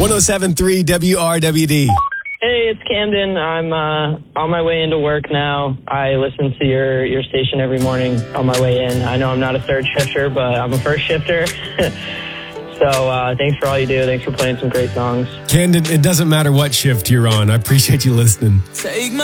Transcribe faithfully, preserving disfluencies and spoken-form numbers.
one oh seven point three W R W D. Hey, it's Camden. I'm uh, on my way into work now. I listen to your, your station every morning on my way in. I know I'm not a third shifter, but I'm a first shifter. So uh, thanks for all you do. Thanks for playing some great songs. Camden, it doesn't matter what shift you're on. I appreciate you listening. Take my